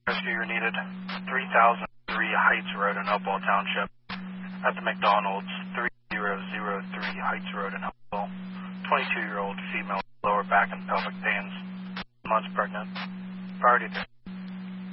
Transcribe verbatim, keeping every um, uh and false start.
Rescue, you're needed. three thousand three Heights Road in Hopewell Township. At the McDonald's, three thousand three Heights Road in Hopewell. twenty-two-year-old female, lower back and pelvic pains. Months pregnant. Priority